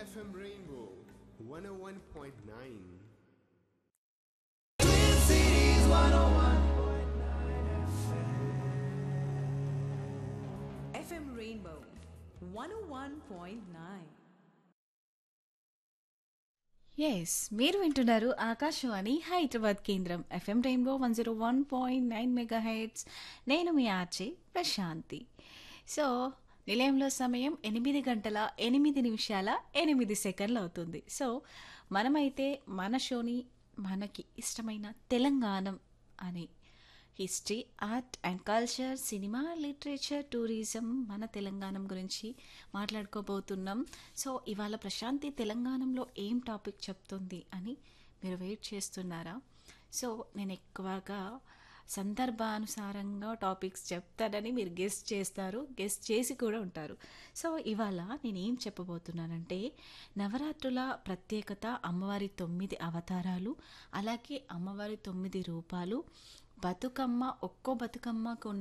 FM Rainbow 101.9. FM Rainbow 101.9. Yes మీరు వింటున్నారు ఆకాశవాణి హైదరాబాద్ కేంద్రం ఎఫ్ఎం రెయిన్బో 101.9 మెగా హెడ్స్. నేను మీ ఆర్జే ప్రశాంతి. సో నిలయంలో సమయం 8 గంటల 8 నిమిషాల 8 సెకండ్లు అవుతుంది. సో మనమైతే మన షోని మనకి ఇష్టమైన తెలంగాణ అనే history, art and culture, cinema, literature, tourism, మన తెలంగాణ గురించి మాట్లాడుకోబోతున్నాం. సో ఇవాళ ప్రశాంతి తెలంగాణలో ఏం టాపిక్ చెప్తుంది అని మీరు వెయిట్ చేస్తున్నారా? సో నేను ఎక్కువగా సందర్భానుసారంగా టాపిక్స్ చెప్తానని మీరు గెస్ట్ చేస్తారు, గెస్ట్ చేసి కూడా ఉంటారు. సో ఇవాళ నేను ఏం చెప్పబోతున్నానంటే నవరాత్రుల ప్రత్యేకత, అమ్మవారి 9 అవతారాలు, అలాగే అమ్మవారి 9 రూపాలు, బతుకమ్మ, ఒక్కో బతుకమ్మకు